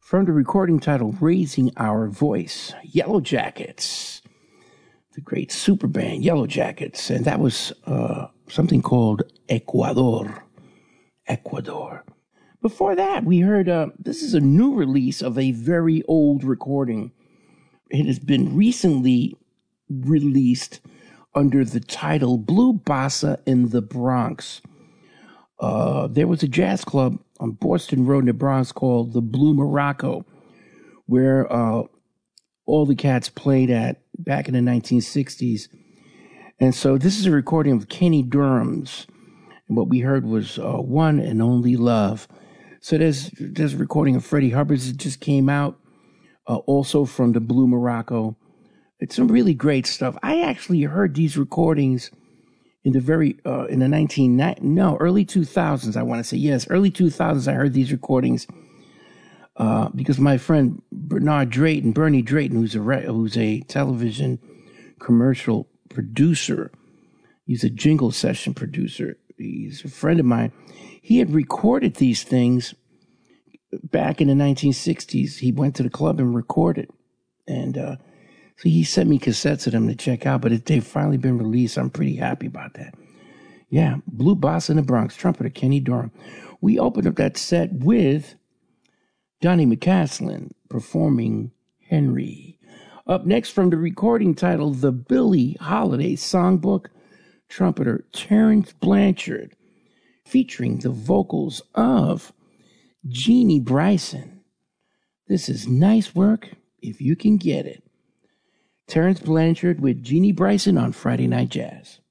From the recording titled Raising Our Voice, Yellow Jackets, the great super band Yellow Jackets, and that was something called Ecuador. Before that, we heard, this is a new release of a very old recording. It has been recently released under the title Blue Bossa in the Bronx. There was a jazz club on Boston Road in the Bronx called the Blue Morocco, where all the cats played at back in the 1960s. And so this is a recording of Kenny Dorham's. And what we heard was One and Only Love. So there's a recording of Freddie Hubbard's that just came out, also from the Blue Morocco. It's some really great stuff. I actually heard these recordings in the early 2000s, I want to say. Yes, early 2000s, I heard these recordings because my friend Bernie Drayton, who's a television commercial producer, he's a jingle session producer. He's a friend of mine. He had recorded these things back in the 1960s. He went to the club and recorded. And so he sent me cassettes of them to check out, but they've finally been released. I'm pretty happy about that. Yeah, Blue Bossa in the Bronx, trumpeter Kenny Dorham. We opened up that set with Donnie McCaslin performing Henry. Up next, from the recording titled The Billie Holiday Songbook, trumpeter Terrence Blanchard, featuring the vocals of Jeannie Bryson. This is Nice Work If You Can Get It. Terrence Blanchard with Jeannie Bryson on Friday Night Jazz.